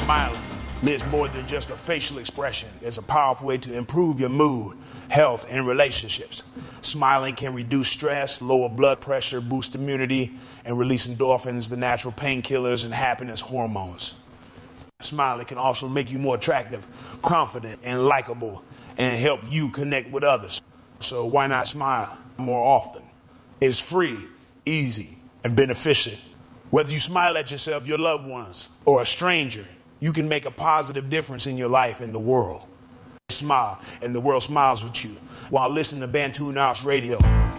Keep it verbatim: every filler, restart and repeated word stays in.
Smiling is more than just a facial expression. It's a powerful way to improve your mood, health, and relationships. Smiling can reduce stress, lower blood pressure, boost immunity, and release endorphins, the natural painkillers and happiness hormones. Smiling can also make you more attractive, confident, and likable, and help you connect with others. So why not smile more often? It's free, easy, and beneficial. Whether you smile at yourself, your loved ones, or a stranger, you can make a positive difference in your life and the world. Smile, and the world smiles with you while listening to Bantu Knox Radio.